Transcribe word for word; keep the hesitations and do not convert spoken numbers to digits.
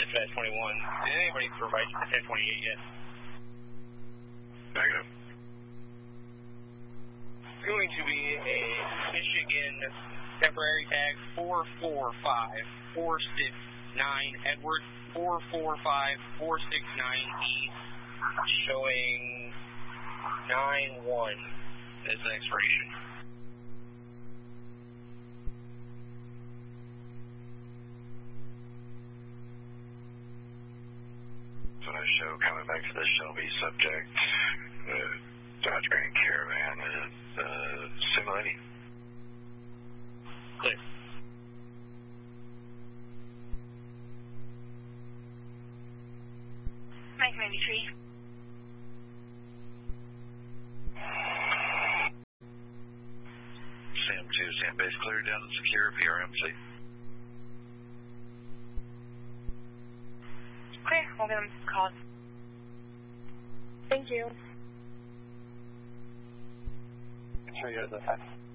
Dispatch twenty-one. Did anybody provide you the ten twenty-eight yet? Negative. It's going to be a Michigan temporary tag four four five four six nine Edward four four five four six nine E, showing nine one as the expiration. So I show coming back to the Shelby subject, the Dodge Grand Caravan is uh, simulating. Clear. Mike ninety-three. Sam two, Sam base clear, down and secure, P R M C. Clear, we'll get them called. Thank you. Sure you guys are fine.